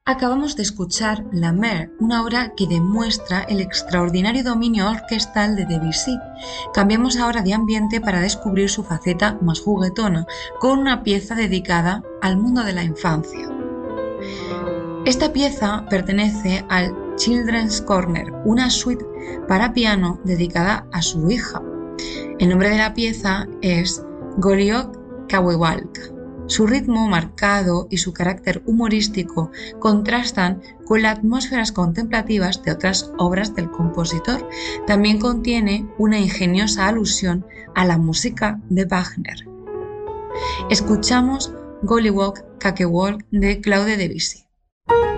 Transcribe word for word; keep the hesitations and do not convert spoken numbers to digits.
Acabamos de escuchar La Mer, una obra que demuestra el extraordinario dominio orquestal de Debussy. Cambiamos ahora de ambiente para descubrir su faceta más juguetona, con una pieza dedicada al mundo de la infancia. Esta pieza pertenece al Children's Corner, una suite para piano dedicada a su hija. El nombre de la pieza es Goliok Kawewalk. Su ritmo marcado y su carácter humorístico contrastan con las atmósferas contemplativas de otras obras del compositor. También contiene una ingeniosa alusión a la música de Wagner. Escuchamos Golliwog Kawewalk de Claude Debussy.